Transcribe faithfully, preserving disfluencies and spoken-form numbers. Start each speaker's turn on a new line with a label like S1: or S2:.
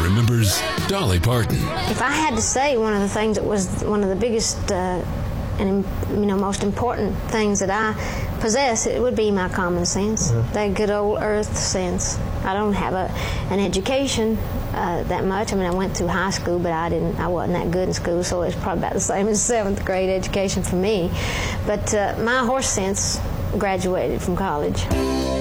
S1: remembers Dolly Parton.
S2: If I had to say one of the things that was one of the biggest uh, and you know most important things that I possess, it would be my common sense, mm-hmm. that good old earth sense. I don't have a an education uh, that much. I mean, I went through high school, but I didn't. I wasn't that good in school, so it's probably about the same as seventh grade education for me. But uh, my horse sense graduated from college.